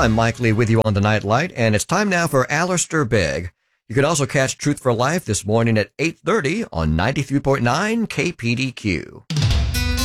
I'm Mike Lee with you on the Nightlight, and it's time now for Alistair Begg. You can also catch Truth for Life this morning at 8:30 on 93.9 KPDQ.